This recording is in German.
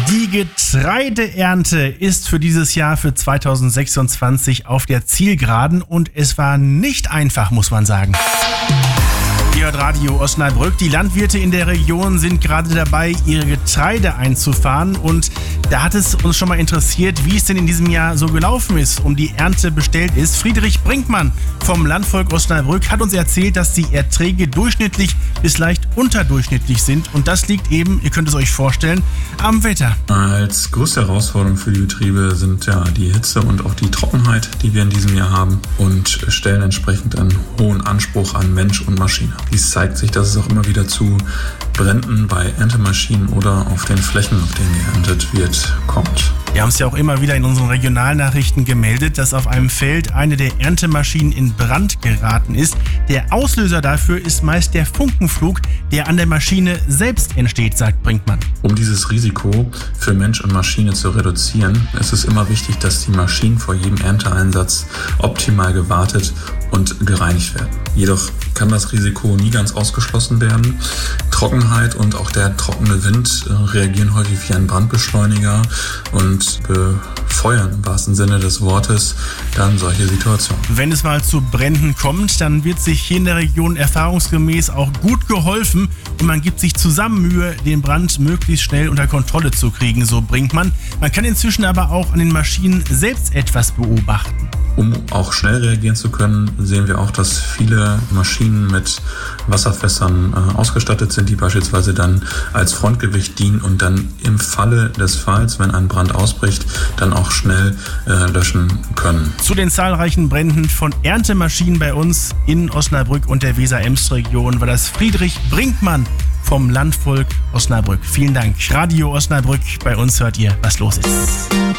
Die Getreideernte ist für dieses Jahr, für 2026, auf der Zielgeraden und es war nicht einfach, muss man sagen. Ihr hört Radio Osnabrück. Die Landwirte in der Region sind gerade dabei, ihre Getreide einzufahren und da hat es uns schon mal interessiert, wie es denn in diesem Jahr so gelaufen ist, um die Ernte bestellt ist. Friedrich Brinkmann vom Landvolk Osnabrück hat uns erzählt, dass die Erträge durchschnittlich bis leicht unterdurchschnittlich sind und das liegt eben, ihr könnt es euch vorstellen, am Wetter. Als größte Herausforderung für die Betriebe sind ja die Hitze und auch die Trockenheit, die wir in diesem Jahr haben und stellen entsprechend einen hohen Anspruch an Mensch und Maschine. Dies zeigt sich, dass es auch immer wieder zu Bränden bei Erntemaschinen oder auf den Flächen, auf denen geerntet wird, kommt. Wir haben es ja auch immer wieder in unseren Regionalnachrichten gemeldet, dass auf einem Feld eine der Erntemaschinen in Brand geraten ist. Der Auslöser dafür ist meist der Funkenflug, der an der Maschine selbst entsteht, sagt Brinkmann. Um dieses Risiko für Mensch und Maschine zu reduzieren, ist es immer wichtig, dass die Maschinen vor jedem Ernteeinsatz optimal gewartet und gereinigt werden. Jedoch kann das Risiko nie ganz ausgeschlossen werden. Trockenheit und auch der trockene Wind reagieren häufig wie ein Brandbeschleuniger und befeuern im wahrsten Sinne des Wortes dann solche Situationen. Wenn es mal zu Bränden kommt, dann wird sich hier in der Region erfahrungsgemäß auch gut geholfen und man gibt sich zusammen Mühe, den Brand möglichst schnell unter Kontrolle zu kriegen, so Brinkmann. Man kann inzwischen aber auch an den Maschinen selbst etwas beobachten. Um auch schnell reagieren zu können, sehen wir auch, dass viele Maschinen mit Wasserfässern ausgestattet sind, die beispielsweise dann als Frontgewicht dienen und dann im Falle des Falls, wenn ein Brand ausbricht, dann auch schnell löschen können. Zu den zahlreichen Bränden von Erntemaschinen bei uns in Osnabrück und der Weser-Ems-Region war das Friedrich Brinkmann vom Landvolk Osnabrück. Vielen Dank. Radio Osnabrück, bei uns hört ihr, was los ist.